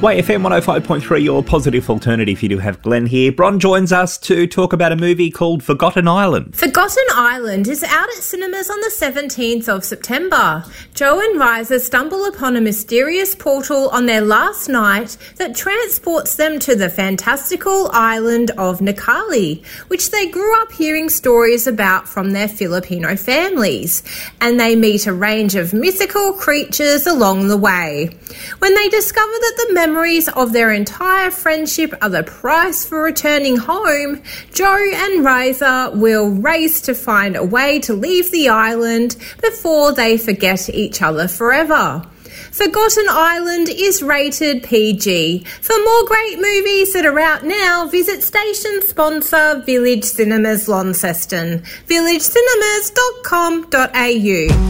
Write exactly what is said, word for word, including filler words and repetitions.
Y F M one oh five point three, your positive alternative. You do have Glenn here. Bron joins us to talk about a movie called Forgotten Island. Forgotten Island is out at cinemas on the seventeenth of September. Joe and Riza stumble upon a mysterious portal on their last night that transports them to the fantastical island of Nikali, which they grew up hearing stories about from their Filipino families, and they meet a range of mythical creatures along the way. When they discover that the memories of their entire friendship are the price for returning home, Joe and Riza will race to find a way to leave the island before they forget each other forever. Forgotten Island is rated P G. For more great movies that are out now, visit station sponsor Village Cinemas Launceston, village cinemas dot com dot a u.